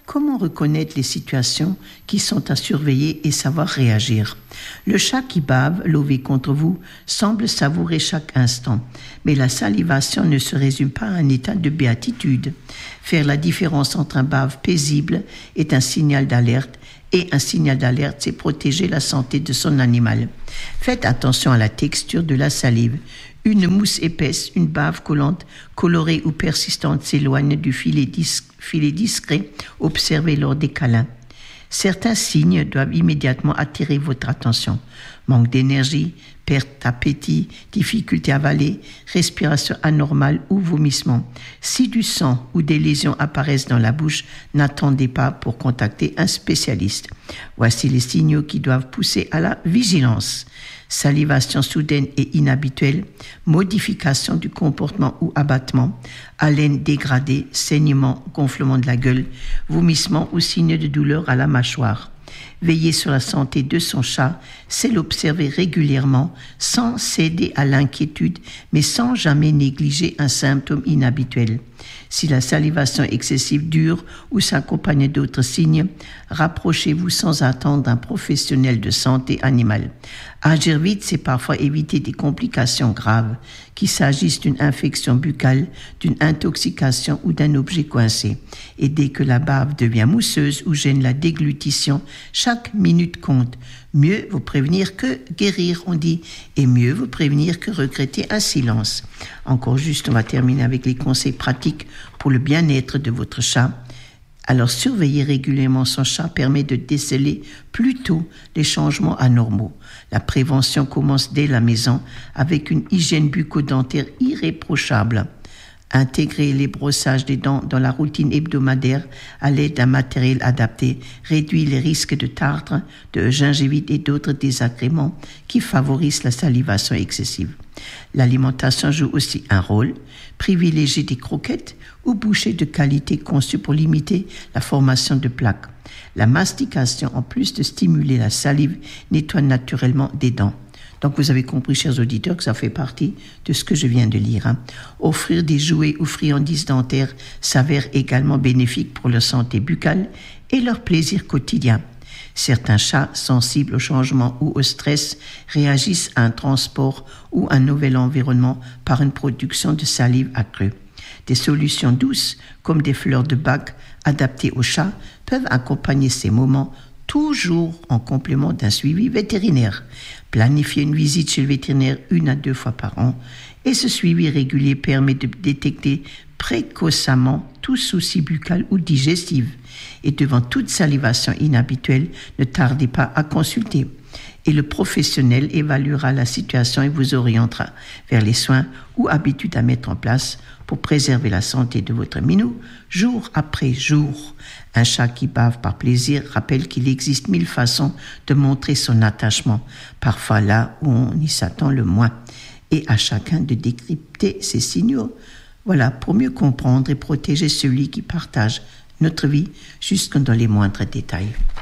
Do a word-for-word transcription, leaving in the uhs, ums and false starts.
Comment reconnaître les situations qui sont à surveiller et savoir réagir? Le chat qui bave, lové contre vous, semble savourer chaque instant. Mais la salivation ne se résume pas à un état de béatitude. Faire la différence entre un bave paisible est un signal d'alerte, et un signal d'alerte, c'est protéger la santé de son animal. Faites attention à la texture de la salive. Une mousse épaisse, une bave collante, colorée ou persistante s'éloigne du filet, dis- filet discret observé lors des câlins. Certains signes doivent immédiatement attirer votre attention. Manque d'énergie, perte d'appétit, difficulté à avaler, respiration anormale ou vomissement. Si du sang ou des lésions apparaissent dans la bouche, n'attendez pas pour contacter un spécialiste. Voici les signaux qui doivent pousser à la vigilance. Salivation soudaine et inhabituelle, modification du comportement ou abattement, haleine dégradée, saignement, gonflement de la gueule, vomissement ou signe de douleur à la mâchoire. Veiller sur la santé de son chat, c'est l'observer régulièrement, sans céder à l'inquiétude, mais sans jamais négliger un symptôme inhabituel. Si la salivation excessive dure ou s'accompagne d'autres signes, rapprochez-vous sans attendre d'un professionnel de santé animale. Agir vite, c'est parfois éviter des complications graves, qu'il s'agisse d'une infection buccale, d'une intoxication ou d'un objet coincé. Et dès que la bave devient mousseuse ou gêne la déglutition, chaque minute compte. Mieux vous prévenir que guérir, on dit, et mieux vous prévenir que regretter un silence. Encore juste, on va terminer avec les conseils pratiques pour le bien-être de votre chat. Alors, surveiller régulièrement son chat permet de déceler plus tôt les changements anormaux. La prévention commence dès la maison avec une hygiène bucco-dentaire irréprochable. Intégrer les brossages des dents dans la routine hebdomadaire à l'aide d'un matériel adapté réduit les risques de tartre, de gingivite et d'autres désagréments qui favorisent la salivation excessive. L'alimentation joue aussi un rôle. Privilégier des croquettes ou bouchées de qualité conçues pour limiter la formation de plaques. La mastication, en plus de stimuler la salive, nettoie naturellement des dents. Donc vous avez compris, chers auditeurs, que ça fait partie de ce que je viens de lire. Hein. Offrir des jouets ou friandises dentaires s'avère également bénéfique pour leur santé buccale et leur plaisir quotidien. Certains chats sensibles au changement ou au stress réagissent à un transport ou un nouvel environnement par une production de salive accrue. Des solutions douces, comme des fleurs de bac adaptées aux chats, peuvent accompagner ces moments, toujours en complément d'un suivi vétérinaire. Planifier une visite chez le vétérinaire une à deux fois par an et ce suivi régulier permet de détecter précocement tout souci buccal ou digestif. Et devant toute salivation inhabituelle, ne tardez pas à consulter. Et le professionnel évaluera la situation et vous orientera vers les soins ou habitudes à mettre en place pour préserver la santé de votre minou jour après jour. Un chat qui bave par plaisir rappelle qu'il existe mille façons de montrer son attachement, parfois là où on y s'attend le moins, et à chacun de décrypter ces signaux. Voilà, pour mieux comprendre et protéger celui qui partage notre vie jusque dans les moindres détails.